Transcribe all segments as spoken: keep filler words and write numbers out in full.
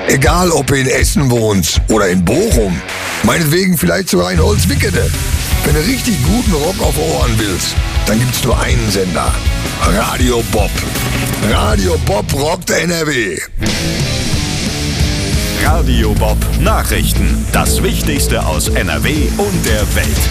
Egal, ob ihr in Essen wohnt oder in Bochum, meinetwegen vielleicht sogar in Holzwickede. Wenn du richtig guten Rock auf Ohren willst, dann gibt's nur einen Sender. Radio Bob. Radio Bob rockt N R W. Radio Bob Nachrichten. Das Wichtigste aus N R W und der Welt.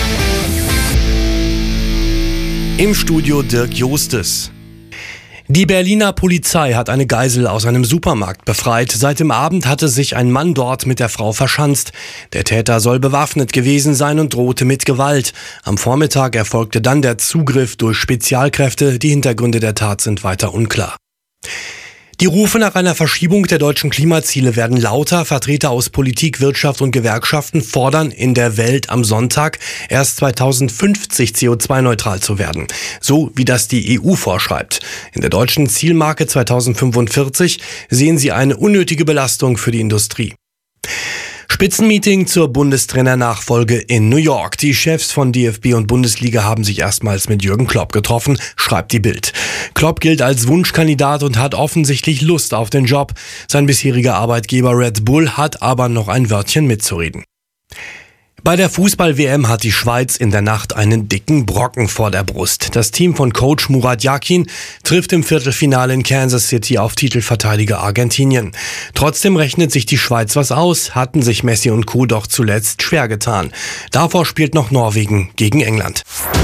Im Studio Dirk Jostes. Die Berliner Polizei hat eine Geisel aus einem Supermarkt befreit. Seit dem Abend hatte sich ein Mann dort mit der Frau verschanzt. Der Täter soll bewaffnet gewesen sein und drohte mit Gewalt. Am Vormittag erfolgte dann der Zugriff durch Spezialkräfte. Die Hintergründe der Tat sind weiter unklar. Die Rufe nach einer Verschiebung der deutschen Klimaziele werden lauter. Vertreter aus Politik, Wirtschaft und Gewerkschaften fordern in der Welt am Sonntag erst zweitausendfünfzig C O zwei neutral zu werden. So wie das die E U vorschreibt. In der deutschen Zielmarke zweitausendfünfundvierzig sehen sie eine unnötige Belastung für die Industrie. Spitzenmeeting zur Bundestrainer-Nachfolge in New York. Die Chefs von D F B und Bundesliga haben sich erstmals mit Jürgen Klopp getroffen, schreibt die Bild. Klopp gilt als Wunschkandidat und hat offensichtlich Lust auf den Job. Sein bisheriger Arbeitgeber Red Bull hat aber noch ein Wörtchen mitzureden. Bei der Fußball-W M hat die Schweiz in der Nacht einen dicken Brocken vor der Brust. Das Team von Coach Murat Yakin trifft im Viertelfinale in Kansas City auf Titelverteidiger Argentinien. Trotzdem rechnet sich die Schweiz was aus, hatten sich Messi und Co. doch zuletzt schwer getan. Davor spielt noch Norwegen gegen England.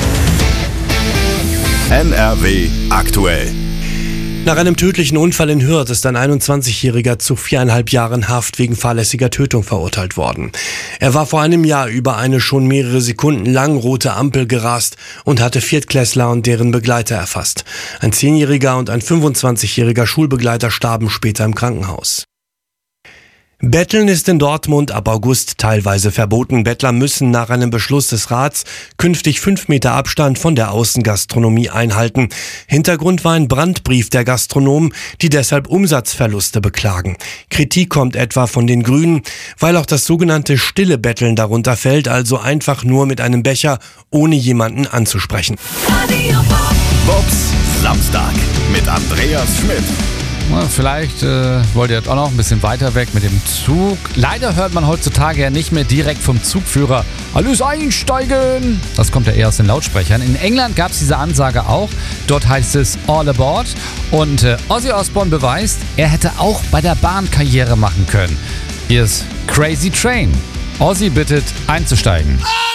N R W aktuell. Nach einem tödlichen Unfall in Hürth ist ein einundzwanzigjähriger zu viereinhalb Jahren Haft wegen fahrlässiger Tötung verurteilt worden. Er war vor einem Jahr über eine schon mehrere Sekunden lang rote Ampel gerast und hatte Viertklässler und deren Begleiter erfasst. Ein zehnjähriger und ein fünfundzwanzigjähriger Schulbegleiter starben später im Krankenhaus. Betteln ist in Dortmund ab August teilweise verboten. Bettler müssen nach einem Beschluss des Rats künftig fünf Meter Abstand von der Außengastronomie einhalten. Hintergrund war ein Brandbrief der Gastronomen, die deshalb Umsatzverluste beklagen. Kritik kommt etwa von den Grünen, weil auch das sogenannte stille Betteln darunter fällt, also einfach nur mit einem Becher, ohne jemanden anzusprechen. Bobs Samstag mit Andreas Schmidt. Na, vielleicht äh, wollt ihr auch noch ein bisschen weiter weg mit dem Zug. Leider hört man heutzutage ja nicht mehr direkt vom Zugführer alles einsteigen. Das kommt ja eher aus den Lautsprechern. In England gab es diese Ansage auch. Dort heißt es All Aboard. Und äh, Ozzy Osbourne beweist, er hätte auch bei der Bahn Karriere machen können. Hier ist Crazy Train. Ozzy bittet einzusteigen.